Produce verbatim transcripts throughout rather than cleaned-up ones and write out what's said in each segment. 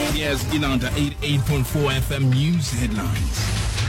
Yes, Inanda eighty-eight point four F M News Headlines.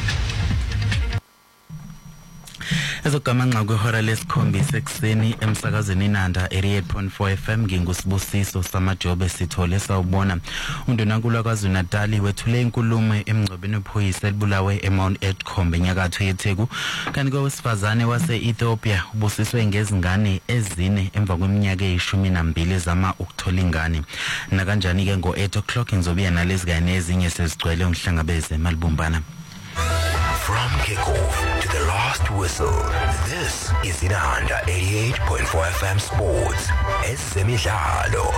Ezogamanqa kwehora lesikhombisa ekseni emsakazweni Inanda eighty-eight point four F M ngingusibusiso samajobe sithole sawubona undonankulu kwaZulu Natal wethule inkulumo emgcobeni wephoyisa elibulawe eMount Edgecombe enyakatho yeTheku kanti kowesifazane wase-Ethiopia ubusiswe ngezingane ezine emva kweminyaka eyishumi nambili zama ukuthola ingane nakanjani ke ngo eight o'clock ngizobuya nalezi ngane ezinye sezigcwele umhlangabeze malibumbana. From kickoff to the last whistle, this is Inanda eighty-eight point four F M Sports. Ezemidlalo.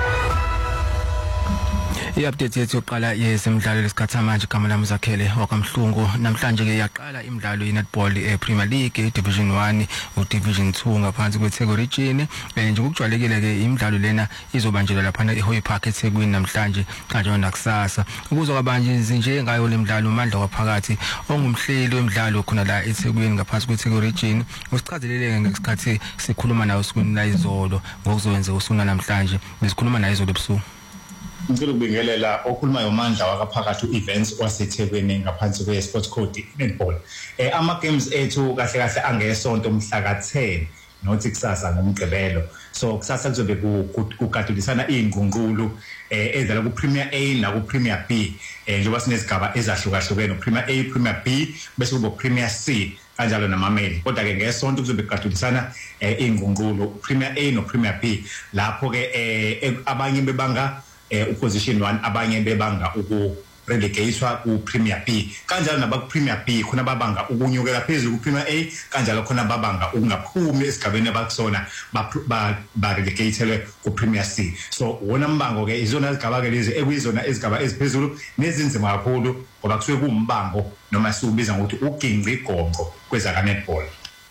I-update yethu yokuqala yezemidlalo lesikhathi manje igama lami Zakhele wakamhlungu namhlanje ke yaqala imidlalo ye-netball e-Premier League Division one u-Division two ngaphansi kweTheku region nje ukujwayelekile ke imidlalo lena izobanjelwa lapha eHoy Park eThekwini namhlanje kanjalo nakusasa ukuzwa kabanje nje ngayo lemidlalo uMandla waphakathi ongumhleli wemidlalo khona la eThekwini ngaphansi kweTheku region usichazelele ngesikhathi sikhuluma nayo usukwini la izolo ngokuzowenza usuna namhlanje besikhuluma nayo izolo ebusuku. Ngicela ukubingelela okhuluma yoMandla wakaphakathi u-events waseThekwini ngaphansi kwe-sports code netball. Eh ama games ethu kahle kahle angesonto umhla ka ten nothi kusasa ngomgqibelo. So kusasa kuzobe kukadulisana ingqungqulu eh edlala ku Premier A na ku Premier B. Eh njengoba sinezigaba ezahlukahlukene Premier A, Premier B bese kuba Premier C kanjalo namameli. Kodwa ke ngesonto kuzobe kukadulisana eh ingqungqulu Premier A no Premier B. Lapho ke eh abanye bebanga eh position one abanye bebanga uku relegatewa ku Premier B kanjalo naba ku Premier B khona babanga ukunyukela phezulu ku Premier A kanjalo khona babanga ukungaphumi esigabeni abakusona ba ba relegatewe ku Premier C. So wona mbango ke izona izigaba ke lezi ekuyizona izigaba eziphezulu nezinzima kakhulu ngoba kusuke kumbango noma siubiza ngokuthi ugingqi igonqo kwezaka netball.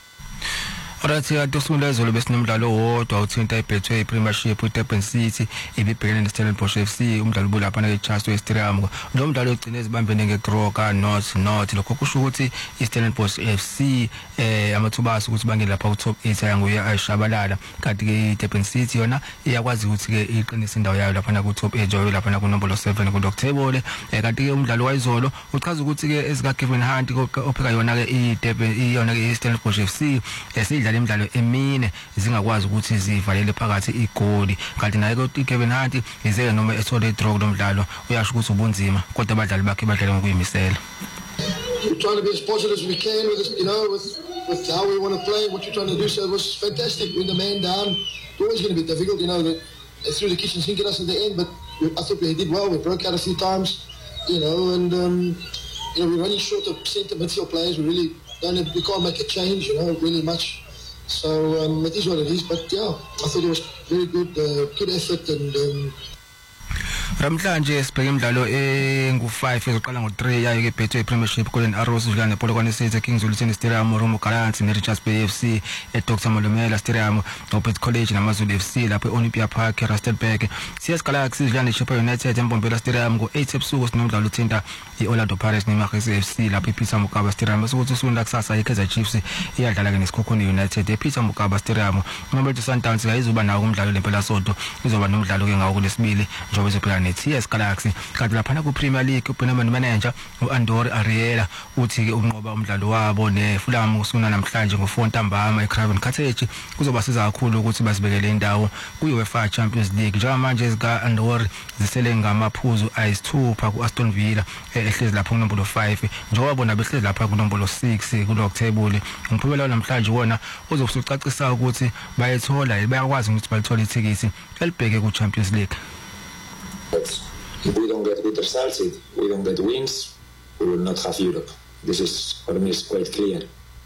Alright, atosula izolo besinomdlalo wodwa uthinta iBetway Premiership uDurban City ibibhekene neStellenbosch F C umdlalo ubulapha na eCharles Stadium. Lo mdlalo ugcine ezibambene ngeGroka North North lokho kusho ukuthi iStellenbosch F C eh amathuba ukuthi bangene lapha ku top eight yanguye ayishabalala kanti ke iDurban City yona iyakwazi ukuthi ke iqinise indawo yayo lapha na ku top eight joyo lapha na ku number seven ku Doctable kanti ke umdlalo wayizolo uchaza ukuthi ke ezika Kevin Hunt opheka yona ke iDurban iyona ke iStellenbosch F C esidla imidlalo emine zingakwazi ukuthi zivalele phakathi igoli kanti naye ke Kevin Hunt izeke noma ethole draw lomdlalo uyasho ukuthi ubunzima kodwa abadlali bakhe badlala ngokuyimisela. We're trying to be as positive as we can with this, you know, with with how we want to play, what you're trying to do. So it was fantastic. When the man down, it's always going to be difficult, you know. That they threw the kitchen sink at us at the end, but I thought we did well. We broke out a few times, you know, and um, you know we're running short of centre midfield players. We really don't have, we can't make a change, you know, really much. So um, it is what it is, but yeah, I thought it was very good, uh, good effort and. Um, Ramhlanje sibheke imidlalo engu five ezoqala ngo three yayo ke Betway Premiership Golden Arrows udlala nePolokwane City Kings Ulithini Stadium Romo Gallants neRichards Bay F C eDoctor Malumela Stadium Opet College naMazulu F C lapha eOlympia Park eRustenburg. C S Galaxy idlala neSheffield United eMbombela Stadium ngo eight ebusuku sinomdlalo uthinta iOrlando Pirates neMagesi F C lapha ePeter Mokaba Stadium bese usunda kusasa iKaizer Chiefs iyadlala ke neSikhokhoni United ePeter Mokaba Stadium. Mamelodi Sundowns yayizoba nawo umdlalo lempela sonto izoba nomdlalo ke ngawo kulesibili njengoba izophela neT S Galaxy kanti lapha ku Premier League uPhenomenal manager uAndor Ariela uthi ke unqoba umdlalo wabo neFulham usuna namhlanje ngo four ntambama eCraven Cottage kuzobasiza kakhulu ukuthi basibekele indawo kuUEFA Champions League njengoba manje ezika Andor zisele ngamaphuzu ayisithupha kuAston Villa ehlezi lapha ku number five njengoba bona behlezi lapha ku number six ku Doctable umphumela namhlanje wona uzokucacisa ukuthi bayethola bayakwazi ukuthi balithola ithikithi elibheke ku Champions League. If we don't get good results, if we don't get wins, we will not have Europe. This is, for me, is quite clear.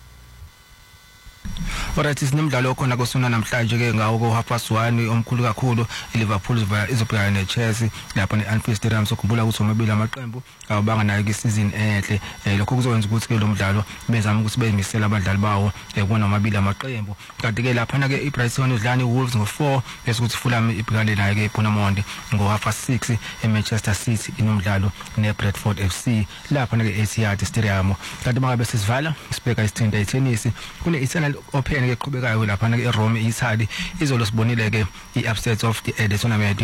Alright, sinomdlalo khona kusona namhlanje ke ngawo ko half past one omkhulu kakhulu iLiverpool izobhekana neChelsea lapha neAnfield Stadium sokhumbula ukuthi omabili amaqembu awabanga nayo ke season enhle lokho kuzokwenza ukuthi ke lo mdlalo bezama ukuthi beyimisela abadlali bawo ekubona omabili amaqembu kanti ke lapha na ke iBrighton idlala iWolves ngo four bese ukuthi Fulham ibhekane nayo ke eBournemouth ngo half past six eManchester City inomdlalo neBradford F C lapha na ke Etihad Stadium kanti mangabe sisivala sibheka isithinta eTennis kune Eternal Open ke qhubekayo lapha na ke eRome eItaly izolo sibonile ke iupsets of the tournament